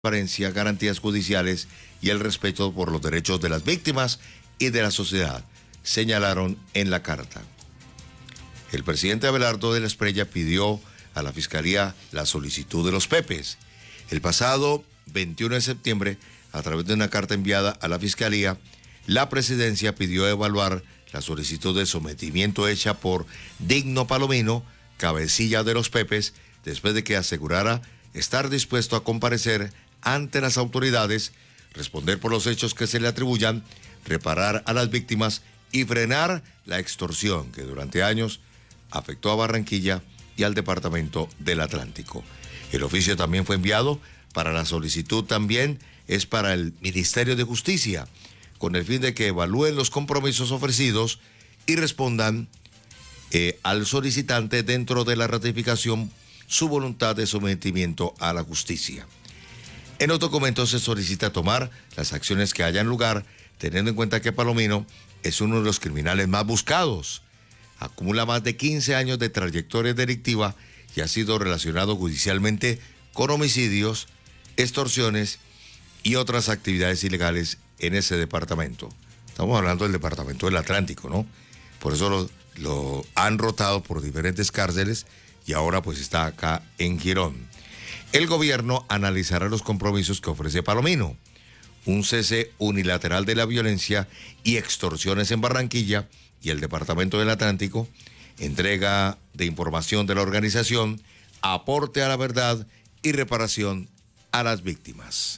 transparencia, garantías judiciales y el respeto por los derechos de las víctimas y de la sociedad, señalaron en la carta. El presidente Abelardo de la Espriella pidió a la Fiscalía la solicitud de los Pepes. El pasado 21 de septiembre, a través de una carta enviada a la Fiscalía, la Presidencia pidió evaluar la solicitud de sometimiento hecha por Digno Palomino, cabecilla de los Pepes, después de que asegurara estar dispuesto a comparecer ante las autoridades, responder por los hechos que se le atribuyan, reparar a las víctimas y frenar la extorsión que durante años afectó a Barranquilla y al departamento del Atlántico. El oficio también fue enviado para la solicitud también es para el Ministerio de Justicia, con el fin de que evalúen los compromisos ofrecidos y respondan al solicitante dentro de la ratificación su voluntad de sometimiento a la justicia. En los documentos se solicita tomar las acciones que hayan lugar, teniendo en cuenta que Palomino es uno de los criminales más buscados. Acumula más de 15 años de trayectoria delictiva y ha sido relacionado judicialmente con homicidios, extorsiones y otras actividades ilegales en ese departamento. Estamos hablando del departamento del Atlántico, ¿no? Por eso lo han rotado por diferentes cárceles y ahora pues está acá en Girón. El gobierno analizará los compromisos que ofrece Palomino, un cese unilateral de la violencia y extorsiones en Barranquilla y el departamento del Atlántico, entrega de información de la organización, aporte a la verdad y reparación a las víctimas.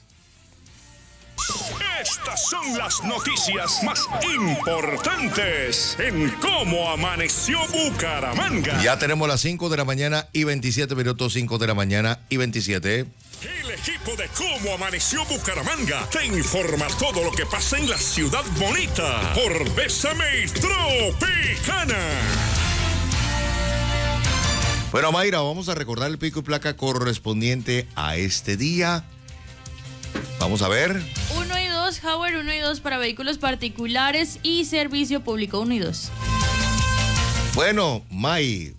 Estas son las noticias más importantes en Cómo Amaneció Bucaramanga. Ya tenemos las 5 de la mañana y 27 minutos, 5 de la mañana y 27. El equipo de Cómo Amaneció Bucaramanga te informa todo lo que pasa en la ciudad bonita por Bésame Tropicana. Bueno, Mayra, vamos a recordar el pico y placa correspondiente a este día. Vamos a ver. 1 y 2, Howard, 1 y 2 para vehículos particulares y servicio público, 1 y 2. Bueno, May,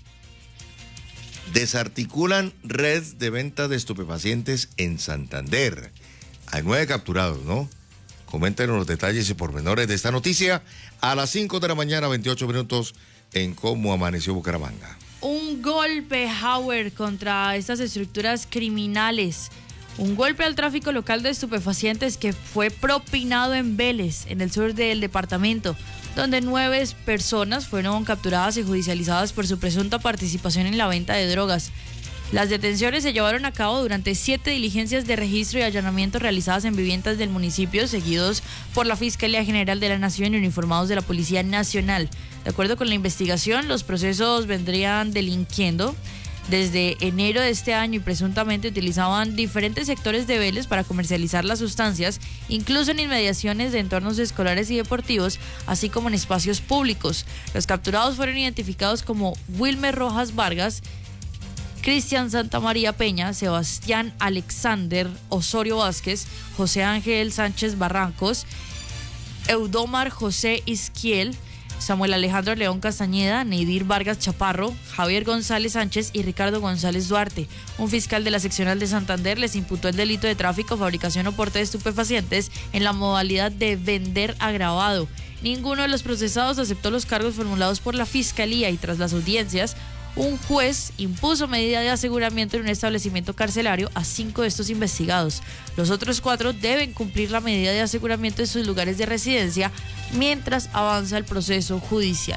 desarticulan red de venta de estupefacientes en Santander. Hay 9 capturados, ¿no? Coméntenos los detalles y pormenores de esta noticia a las 5 de la mañana, 28 minutos, en Cómo Amaneció Bucaramanga. Un golpe, Howard, contra estas estructuras criminales. Un golpe al tráfico local de estupefacientes que fue propinado en Vélez, en el sur del departamento, donde 9 personas fueron capturadas y judicializadas por su presunta participación en la venta de drogas. Las detenciones se llevaron a cabo durante 7 diligencias de registro y allanamiento realizadas en viviendas del municipio, seguidos por la Fiscalía General de la Nación y uniformados de la Policía Nacional. De acuerdo con la investigación, los procesos vendrían delinquiendo desde enero de este año y presuntamente utilizaban diferentes sectores de Vélez para comercializar las sustancias, incluso en inmediaciones de entornos escolares y deportivos, así como en espacios públicos. Los capturados fueron identificados como Wilmer Rojas Vargas, Cristian Santamaría Peña, Sebastián Alexander Osorio Vázquez, José Ángel Sánchez Barrancos, Eudomar José Izquiel, Samuel Alejandro León Castañeda, Neidir Vargas Chaparro, Javier González Sánchez y Ricardo González Duarte. Un fiscal de la seccional de Santander les imputó el delito de tráfico, fabricación o porte de estupefacientes en la modalidad de vender agravado. Ninguno de los procesados aceptó los cargos formulados por la fiscalía y tras las audiencias, un juez impuso medida de aseguramiento en un establecimiento carcelario a 5 de estos investigados. Los otros 4 deben cumplir la medida de aseguramiento en sus lugares de residencia mientras avanza el proceso judicial.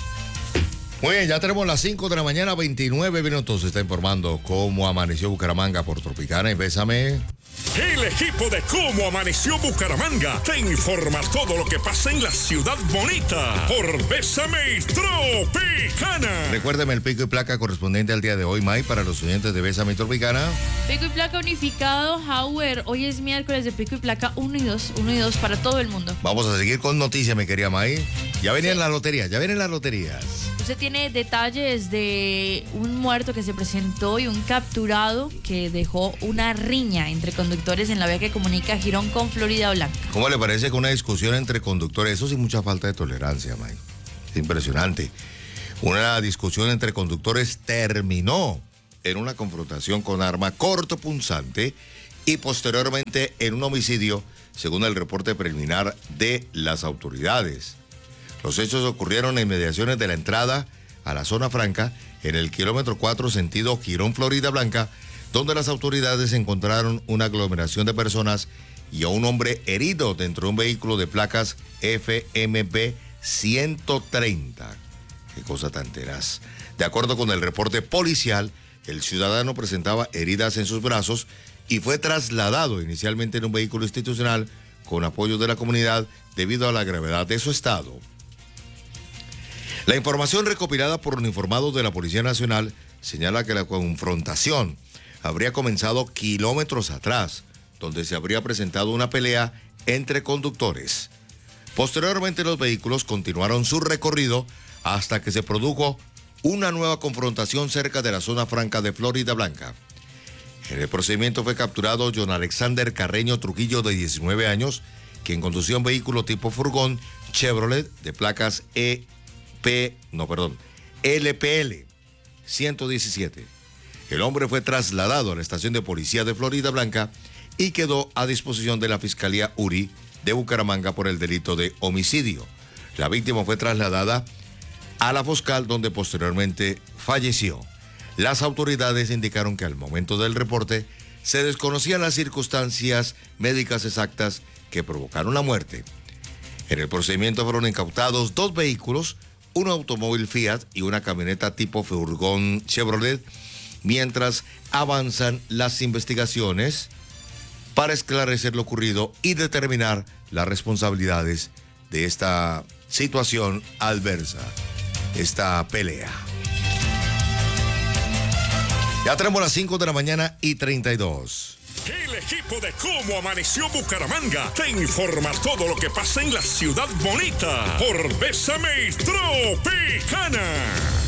Muy bien, ya tenemos las 5 de la mañana, 29 minutos. Se está informando Cómo Amaneció Bucaramanga por Tropicana y Bésame. El equipo de Cómo Amaneció Bucaramanga te informa todo lo que pasa en la ciudad bonita por Bésame Tropicana. Recuérdeme el pico y placa correspondiente al día de hoy, May, para los oyentes de Bésame Tropicana. Pico y placa unificado, Howard. Hoy es miércoles de pico y placa 1 y 2, 1 y 2 para todo el mundo. Vamos a seguir con noticias, mi querida May. Ya vienen las loterías, ya vienen las loterías. Usted tiene detalles de un muerto que se presentó y un capturado que dejó una riña entre conductores en la vía que comunica Girón con Florida Blanca. ¿Cómo le parece que una discusión entre conductores, eso sí, mucha falta de tolerancia, May? Es impresionante. Una discusión entre conductores terminó en una confrontación con arma cortopunzante y posteriormente en un homicidio, según el reporte preliminar de las autoridades. Los hechos ocurrieron en inmediaciones de la entrada a la zona franca, en el kilómetro 4 sentido Girón, Florida Blanca, donde las autoridades encontraron una aglomeración de personas y a un hombre herido dentro de un vehículo de placas FMB 130. Qué cosa tan tenaz. De acuerdo con el reporte policial, el ciudadano presentaba heridas en sus brazos y fue trasladado inicialmente en un vehículo institucional con apoyo de la comunidad debido a la gravedad de su estado. La información recopilada por uniformados de la Policía Nacional señala que la confrontación habría comenzado kilómetros atrás, donde se habría presentado una pelea entre conductores. Posteriormente, los vehículos continuaron su recorrido hasta que se produjo una nueva confrontación cerca de la zona franca de Florida Blanca. En el procedimiento fue capturado John Alexander Carreño Trujillo, de 19 años, quien conducía un vehículo tipo furgón Chevrolet de placas LPL 117. El hombre fue trasladado a la estación de policía de Florida Blanca y quedó a disposición de la Fiscalía URI de Bucaramanga por el delito de homicidio. La víctima fue trasladada a la Foscal, donde posteriormente falleció. Las autoridades indicaron que al momento del reporte se desconocían las circunstancias médicas exactas que provocaron la muerte. En el procedimiento fueron incautados 2 vehículos, un automóvil Fiat y una camioneta tipo furgón Chevrolet, mientras avanzan las investigaciones para esclarecer lo ocurrido y determinar las responsabilidades de esta situación adversa, esta pelea. Ya tenemos las 5 de la mañana y 32. El equipo de Cómo Amaneció Bucaramanga te informa todo lo que pasa en la ciudad bonita por Bésame Tropicana.